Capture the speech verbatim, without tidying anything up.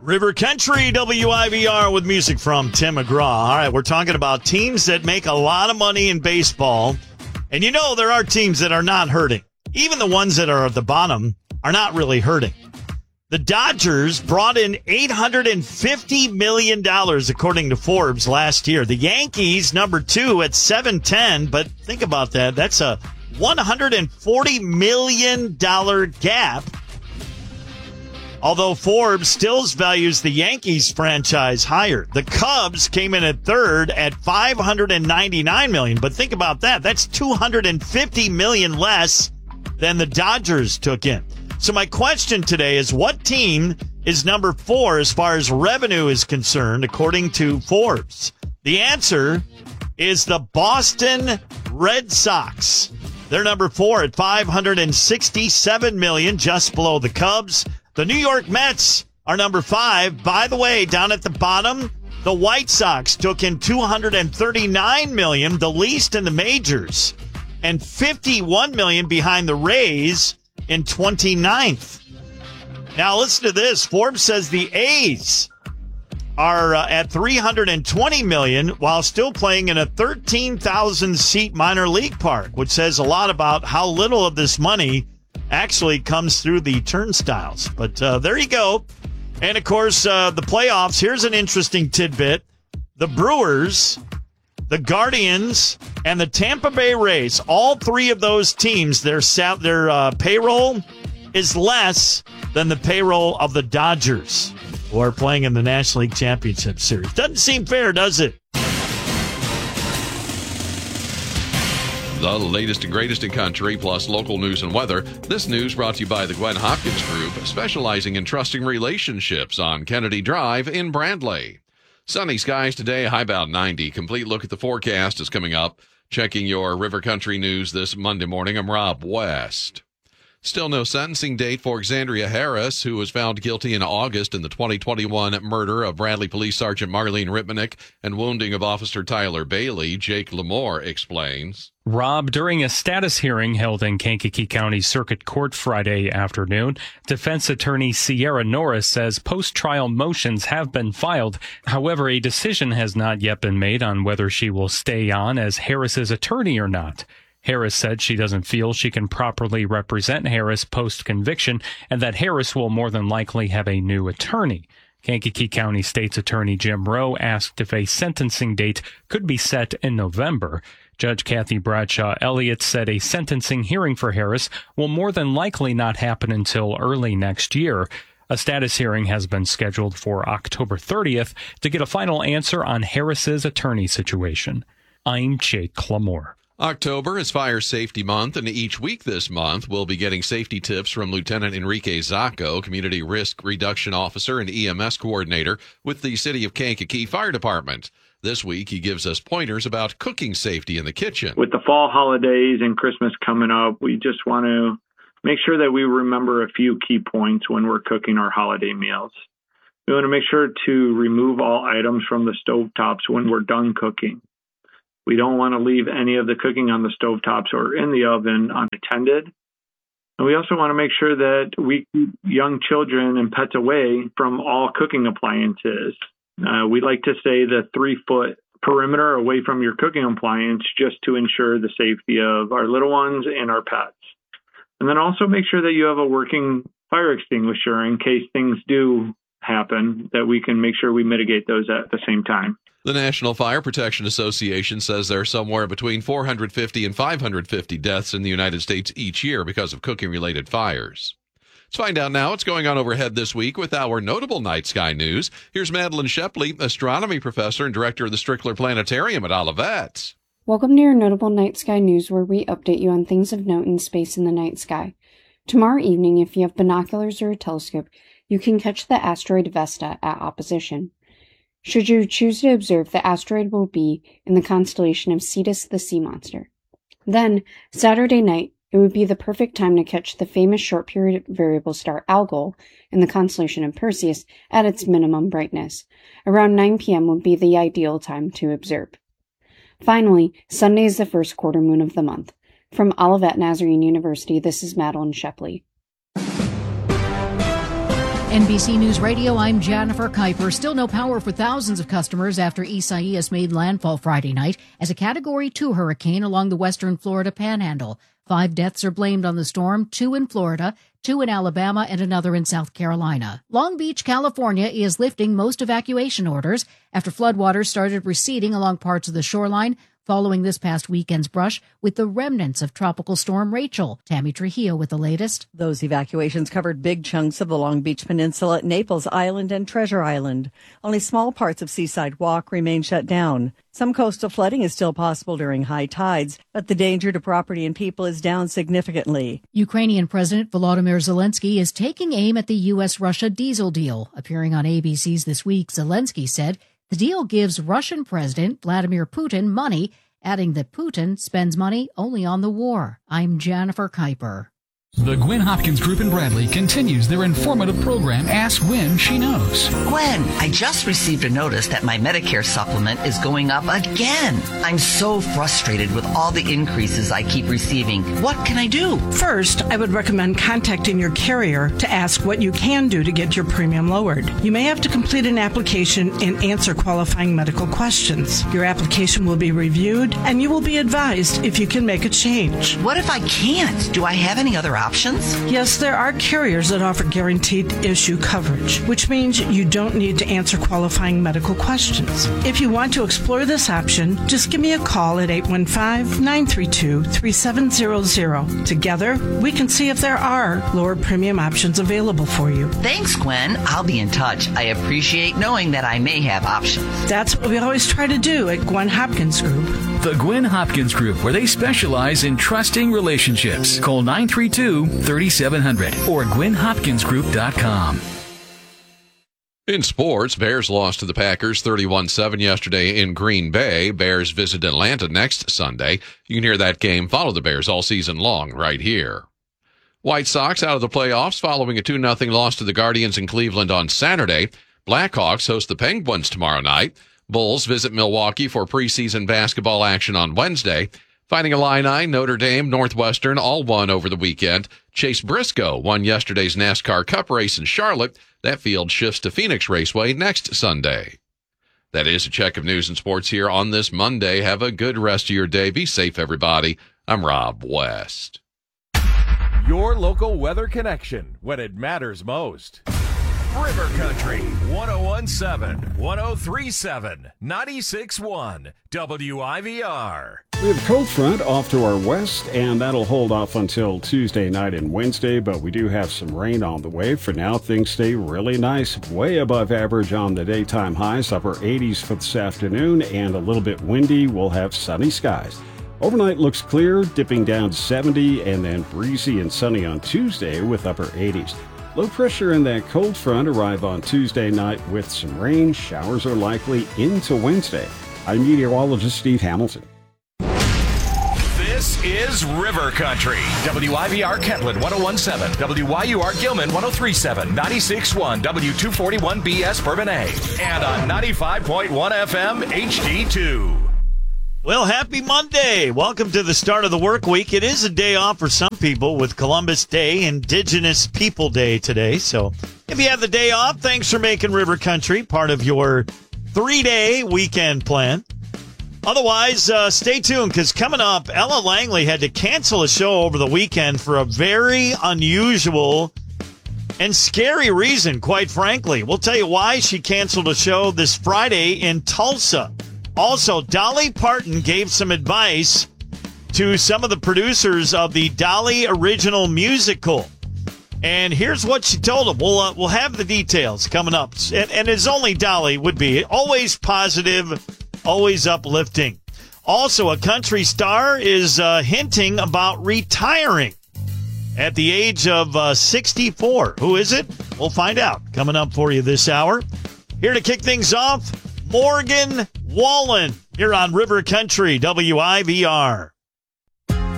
River Country, W I V R with music from Tim McGraw. All right, we're talking about teams that make a lot of money in baseball. And you know there are teams that are not hurting. Even the ones that are at the bottom are not really hurting. The Dodgers brought in eight hundred fifty million dollars, according to Forbes, last year. The Yankees, number two, at seven ten. But think about that. That's a one hundred forty million dollars gap. Although Forbes still values the Yankees franchise higher. The Cubs came in at third at five hundred ninety-nine million dollars. But think about that. That's two hundred fifty million dollars less than the Dodgers took in. So my question today is, what team is number four as far as revenue is concerned, according to Forbes? The answer is the Boston Red Sox. They're number four at five hundred sixty-seven million dollars, just below the Cubs. The New York Mets are number five. By the way, down at the bottom, the White Sox took in two hundred thirty-nine million dollars, the least in the majors, and fifty-one million dollars behind the Rays in twenty-ninth. Now listen to this. Forbes says the A's are uh, at three hundred twenty million dollars while still playing in a thirteen thousand seat minor league park, which says a lot about how little of this money actually comes through the turnstiles. But uh, there you go. And, of course, uh, the playoffs. Here's an interesting tidbit. The Brewers, the Guardians, and the Tampa Bay Rays, all three of those teams, their their uh, payroll is less than the payroll of the Dodgers, who are playing in the National League Championship Series. Doesn't seem fair, does it? The latest and greatest in country, plus local news and weather. This news brought to you by the Gwen Hopkins Group, specializing in trusting relationships on Kennedy Drive in Bradley. Sunny skies today, high about ninety. Complete look at the forecast is coming up. Checking your River Country news this Monday morning, I'm Rob West. Still no sentencing date for Xandria Harris, who was found guilty in August in the twenty twenty-one murder of Bradley Police Sergeant Marlene Ripmanick and wounding of Officer Tyler Bailey. Jake Lamore explains. Rob, during a status hearing held in Kankakee County Circuit Court Friday afternoon, defense attorney Sierra Norris says post-trial motions have been filed. However, a decision has not yet been made on whether she will stay on as Harris's attorney or not. Harris said she doesn't feel she can properly represent Harris post-conviction and that Harris will more than likely have a new attorney. Kankakee County State's Attorney Jim Rowe asked if a sentencing date could be set in November. Judge Kathy Bradshaw Elliott said a sentencing hearing for Harris will more than likely not happen until early next year. A status hearing has been scheduled for October thirtieth to get a final answer on Harris's attorney situation. I'm Jake Lamore. October is Fire Safety Month, and each week this month we'll be getting safety tips from Lieutenant Enrique Zacco, Community Risk Reduction Officer and E M S Coordinator with the City of Kankakee Fire Department. This week he gives us pointers about cooking safety in the kitchen. With the fall holidays and Christmas coming up, we just want to make sure that we remember a few key points when we're cooking our holiday meals. We want to make sure to remove all items from the stovetops when we're done cooking. We don't want to leave any of the cooking on the stovetops or in the oven unattended. And we also want to make sure that we keep young children and pets away from all cooking appliances. Uh, we like to say the three-foot perimeter away from your cooking appliance just to ensure the safety of our little ones and our pets. And then also make sure that you have a working fire extinguisher in case things do happen, that we can make sure we mitigate those at the same time. The National Fire Protection Association says there are somewhere between four hundred fifty and five hundred fifty deaths in the United States each year because of cooking-related fires. Let's find out now what's going on overhead this week with our notable night sky news. Here's Madeline Shepley, astronomy professor and director of the Strickler Planetarium at Olivet. Welcome to your notable night sky news, where we update you on things of note in space in the night sky. Tomorrow evening, if you have binoculars or a telescope, you can catch the asteroid Vesta at opposition. Should you choose to observe, the asteroid will be in the constellation of Cetus the Sea Monster. Then, Saturday night, it would be the perfect time to catch the famous short-period variable star Algol in the constellation of Perseus at its minimum brightness. Around nine p.m. would be the ideal time to observe. Finally, Sunday is the first quarter moon of the month. From Olivet Nazarene University, this is Madeline Shepley. N B C News Radio, I'm Jennifer Kuiper. Still no power for thousands of customers after Isaias made landfall Friday night as a Category two hurricane along the western Florida panhandle. Five deaths are blamed on the storm, two in Florida, two in Alabama, and another in South Carolina. Long Beach, California is lifting most evacuation orders after floodwaters started receding along parts of the shoreline following this past weekend's brush with the remnants of Tropical Storm Rachel. Tammy Trujillo with the latest. Those evacuations covered big chunks of the Long Beach Peninsula, Naples Island, and Treasure Island. Only small parts of Seaside Walk remain shut down. Some coastal flooding is still possible during high tides, but the danger to property and people is down significantly. Ukrainian President Volodymyr Zelensky is taking aim at the U S Russia diesel deal. Appearing on A B C's This Week, Zelensky said the deal gives Russian President Vladimir Putin money, adding that Putin spends money only on the war. I'm Jennifer Kuiper. The Gwen Hopkins Group in Bradley continues their informative program, Ask Gwen She Knows. Gwen, I just received a notice that my Medicare supplement is going up again. I'm so frustrated with all the increases I keep receiving. What can I do? First, I would recommend contacting your carrier to ask what you can do to get your premium lowered. You may have to complete an application and answer qualifying medical questions. Your application will be reviewed, and you will be advised if you can make a change. What if I can't? Do I have any other options? Yes, there are carriers that offer guaranteed issue coverage, which means you don't need to answer qualifying medical questions. If you want to explore this option, just give me a call at eight one five, nine three two, three seven zero zero. Together, we can see if there are lower premium options available for you. Thanks, Gwen. I'll be in touch. I appreciate knowing that I may have options. That's what we always try to do at Gwen Hopkins Group. The Gwen Hopkins Group, where they specialize in trusting relationships. Call nine three two, three seven zero zero or gwen hopkins group dot com. In sports, Bears lost to the Packers thirty-one seven yesterday in Green Bay. Bears visit Atlanta next Sunday. You can hear that game, follow the Bears all season long right here. White Sox out of the playoffs following a two nothing loss to the Guardians in Cleveland on Saturday. Blackhawks host the Penguins tomorrow night. Bulls visit Milwaukee for preseason basketball action on Wednesday. Fighting Illini, Notre Dame, Northwestern all won over the weekend. Chase Briscoe won yesterday's NASCAR Cup race in Charlotte. That field shifts to Phoenix Raceway next Sunday. That is a check of news and sports here on this Monday. Have a good rest of your day. Be safe, everybody. I'm Rob West. Your local weather connection when it matters most. River Country, one oh one point seven, one oh three point seven, ninety-six point one, W I V R. We have a cold front off to our west, and that'll hold off until Tuesday night and Wednesday, but we do have some rain on the way. For now, things stay really nice, way above average on the daytime highs, upper eighties for this afternoon, and a little bit windy. We'll have sunny skies. Overnight looks clear, dipping down to seventy, and then breezy and sunny on Tuesday with upper eighties. Low pressure and that cold front arrive on Tuesday night with some rain. Showers are likely into Wednesday. I'm meteorologist Steve Hamilton. This is River Country. W I V R Kentland one oh one point seven, W Y U R Gilman one oh three point seven, ninety-six point one, W two forty-one B S Bourbonnais, and on ninety-five point one F M H D two. Well, happy Monday. Welcome to the start of the work week. It is a day off for some people with Columbus Day, Indigenous People Day today. So if you have the day off, thanks for making River Country part of your three-day weekend plan. Otherwise, uh, stay tuned, because coming up, Ella Langley had to cancel a show over the weekend for a very unusual and scary reason, quite frankly. We'll tell you why she canceled a show this Friday in Tulsa. Also, Dolly Parton gave some advice to some of the producers of the Dolly Original Musical. And here's what she told them. We'll, uh, we'll have the details coming up. And, and as only Dolly would be, always positive, always uplifting. Also, a country star is uh, hinting about retiring at the age of uh, sixty-four. Who is it? We'll find out. Coming up for you this hour. Here to kick things off, Morgan Wallen here on River Country, W I V R.